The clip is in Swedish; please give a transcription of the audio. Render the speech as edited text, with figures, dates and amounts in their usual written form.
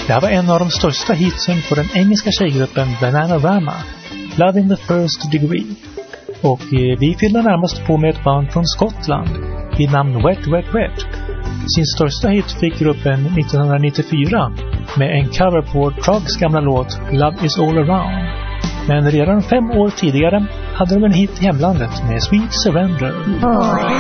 Det här var en av de största hitsen på den engelska tjejgruppen Bananarama, Love in the First Degree. Och vi fyller närmast på med ett band från Skottland vid namn Wet Wet Wet. Sin största hit fick gruppen 1994 med en cover på Trugs gamla låt Love is all around. Men redan 5 år tidigare hade de en hit i hemlandet med Sweet Surrender.